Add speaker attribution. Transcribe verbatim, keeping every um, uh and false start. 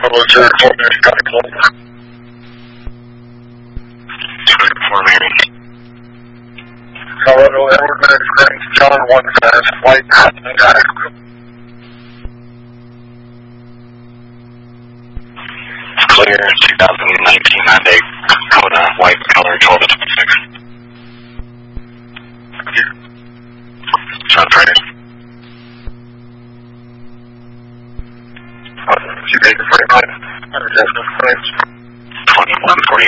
Speaker 1: Bravo zero four Mary, copy close. Zero four Mary. Colorado Edward Minutes Grand John one fast flight contact. Clear two thousand nineteen Hyundai Kona white color twelve to twenty-six. John Friday. You take the forty-five. twenty-one forty-eight.